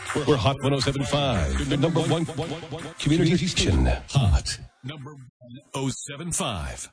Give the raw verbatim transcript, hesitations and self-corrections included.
We're Hot one oh seven point five, the number one community station. Hot. Number one oh seven point five.